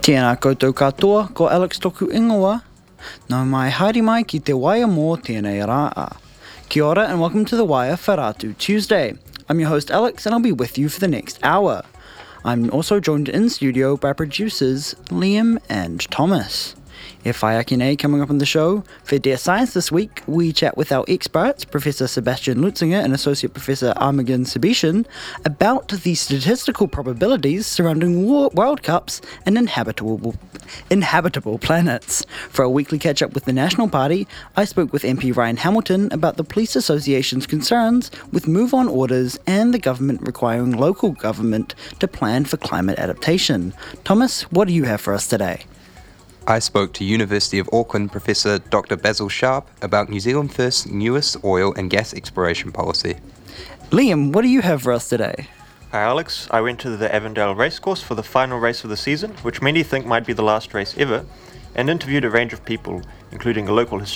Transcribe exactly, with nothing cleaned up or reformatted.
Tēnā koutou katoa, ko Alex toku ingoa. Nau mai haere mai ki te waia mō tēnei rā a. Kia ora and welcome to the Wire Wharaatu Tuesday. I'm your host Alex and I'll be with you for the next hour. I'm also joined in studio by producers Liam and Thomas. E whai ake nei coming up on the show. For Dear Science this week, we chat with our experts, Professor Sebastian Lutzinger and Associate Professor Armagan Sebastian, about the statistical probabilities surrounding war- World Cups and inhabitable inhabitable planets. For our weekly catch-up with the National Party, I spoke with M P Ryan Hamilton about the Police Association's concerns with move-on orders and the government requiring local government to plan for climate adaptation. Thomas, what do you have for us today? I spoke to University of Auckland Professor Doctor Basil Sharp about New Zealand First's newest oil and gas exploration policy. Liam, what do you have for us today? Hi Alex, I went to the Avondale racecourse for the final race of the season, which many think might be the last race ever, and interviewed a range of people, including a local his-